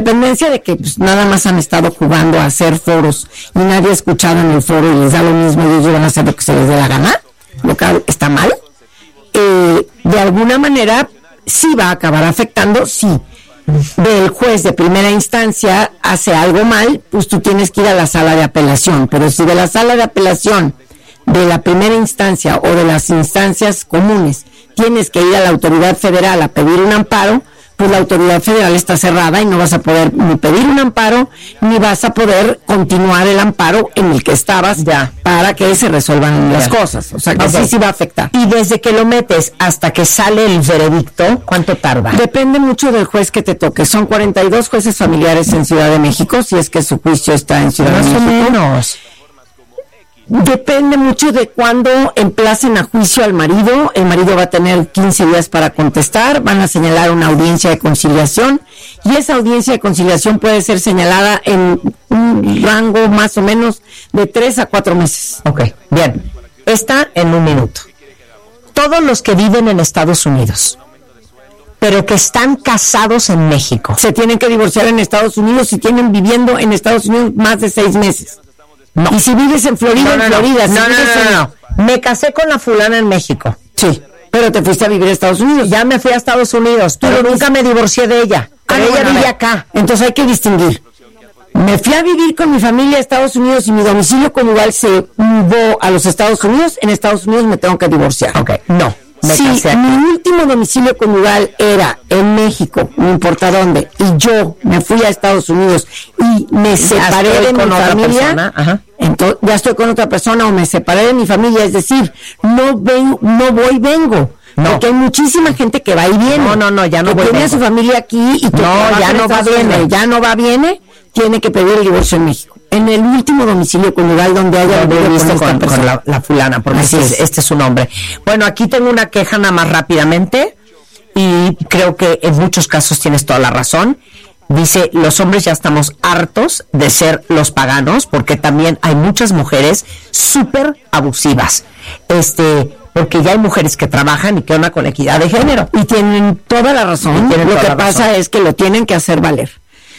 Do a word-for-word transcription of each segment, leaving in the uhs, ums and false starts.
independencia de que pues, nada más han estado jugando a hacer foros y nadie ha escuchado en el foro y les da lo mismo y ellos van a hacer lo que se les dé la gana, lo que está mal, eh, de alguna manera sí va a acabar afectando, sí. Del juez de primera instancia hace algo mal, pues tú tienes que ir a la sala de apelación, pero si de la sala de apelación de la primera instancia o de las instancias comunes tienes que ir a la autoridad federal a pedir un amparo, pues la autoridad federal está cerrada y no vas a poder ni pedir un amparo, ni vas a poder continuar el amparo en el que estabas ya para que se resuelvan ya las cosas. O sea que okay. sí, sí va a afectar. Y desde que lo metes hasta que sale el veredicto, ¿cuánto tarda? Depende mucho del juez que te toque. Son cuarenta y dos jueces familiares en Ciudad de México, si es que su juicio está en Ciudad Más de México. Más o menos. Depende mucho de cuándo emplacen a juicio al marido. El marido va a tener quince días para contestar, van a señalar una audiencia de conciliación y esa audiencia de conciliación puede ser señalada en un rango más o menos de tres a cuatro meses. Ok, bien. Está en un minuto. Todos los que viven en Estados Unidos, pero que están casados en México, se tienen que divorciar en Estados Unidos si tienen viviendo en Estados Unidos más de seis meses. No. Y si vives en Florida, no, no, en Florida. No, si no, no, vives no, en... no, no. Me casé con la fulana en México. Sí, pero te fuiste a vivir a Estados Unidos. Ya me fui a Estados Unidos, pero pero nunca me divorcié de ella. Pero ah, ella bueno, vive acá. Entonces hay que distinguir. Me fui a vivir con mi familia a Estados Unidos y mi domicilio conyugal se mudó a los Estados Unidos. En Estados Unidos me tengo que divorciar. Ok, no. Me si casé aquí. Mi último domicilio conyugal era en México, no importa dónde, y yo me fui a Estados Unidos y me separé de mi familia, Ajá. entonces ya estoy con otra persona o me separé de mi familia, es decir, no ven, no voy, vengo. No. Porque hay muchísima gente que va y viene. No, no, no, ya no que voy, tiene vengo. a su familia aquí y que no, ya no va, viene. ya no va, viene, tiene que pedir el divorcio en México. En el último domicilio conyugal donde haya vivido con, con, con la, la fulana, porque este es, este es su nombre. Bueno, aquí tengo una queja nada más rápidamente y creo que en muchos casos tienes toda la razón. Dice, los hombres ya estamos hartos de ser los paganos porque también hay muchas mujeres súper abusivas. Este... porque ya hay mujeres que trabajan y que van con equidad de género. Y tienen toda la razón. Tienen lo toda que la pasa razón. es que lo tienen que hacer valer.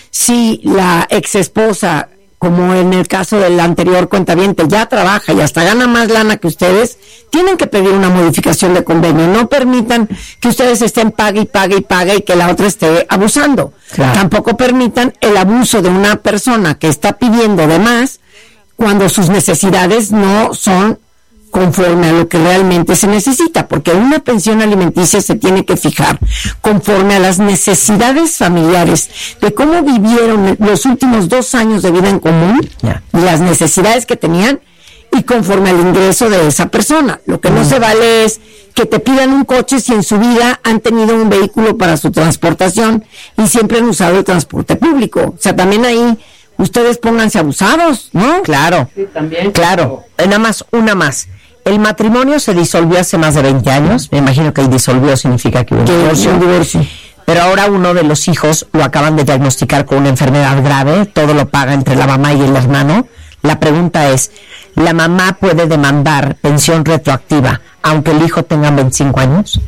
Si la ex esposa, como en el caso del anterior cuentaviente, ya trabaja y hasta gana más lana que ustedes, tienen que pedir una modificación de convenio. No permitan que ustedes estén pague y pague y pague y que la otra esté abusando. Claro. Tampoco permitan el abuso de una persona que está pidiendo de más cuando sus necesidades no son conforme a lo que realmente se necesita, porque una pensión alimenticia se tiene que fijar conforme a las necesidades familiares de cómo vivieron los últimos dos años de vida en común, yeah. y las necesidades que tenían, y conforme al ingreso de esa persona. Lo que mm. no se vale es que te pidan un coche si en su vida han tenido un vehículo para su transportación y siempre han usado el transporte público. O sea, también ahí ustedes pónganse abusados, ¿no? Claro, sí, también. Claro. Nada más, una más. El matrimonio se disolvió hace más de veinte años. Me imagino que el disolvió significa que hubo un divorcio. Un divorcio. Pero ahora uno de los hijos lo acaban de diagnosticar con una enfermedad grave. Todo lo paga entre la mamá y el hermano. La pregunta es, ¿la mamá puede demandar pensión retroactiva aunque el hijo tenga veinticinco años?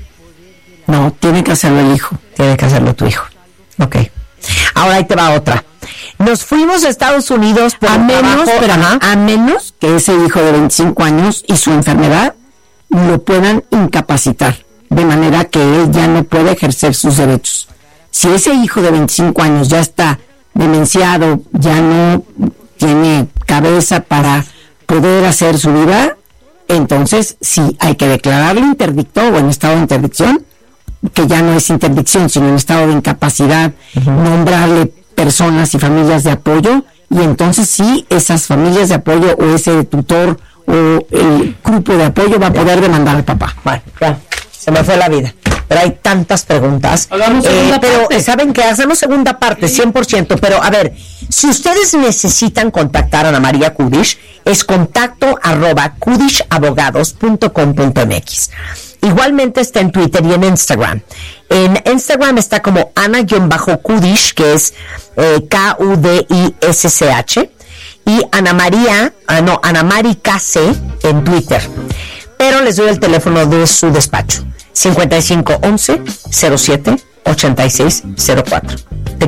No, tiene que hacerlo el hijo. Tiene que hacerlo tu hijo. Ok. Ahora ahí te va otra. Nos fuimos a Estados Unidos por a menos, trabajo, pero a menos que ese hijo de veinticinco años y su enfermedad lo puedan incapacitar, de manera que él ya no puede ejercer sus derechos. Si ese hijo de veinticinco años ya está demenciado, ya no tiene cabeza para poder hacer su vida, entonces sí hay que declararlo interdicto o en estado de interdicción, que ya no es interdicción, sino en estado de incapacidad, uh-huh. nombrarle personas y familias de apoyo, y entonces sí, esas familias de apoyo o ese tutor o el grupo de apoyo va a poder demandar al papá. Bueno, ya, se me fue la vida. Pero hay tantas preguntas. Hagamos segunda eh, pero, parte. ¿saben qué? Hacemos segunda parte, cien por ciento. Pero, a ver, si ustedes necesitan contactar a Ana María Kudish, es contacto arroba kudishabogados punto com punto m x. Igualmente está en Twitter y en Instagram. En Instagram está como Ana-Kudish, que es eh, K U D I S C H, y Ana María, ah, no, Ana Mari K C en Twitter. Pero les doy el teléfono de su despacho, cincuenta y cinco once cero siete ochenta y seis cero cuatro. Te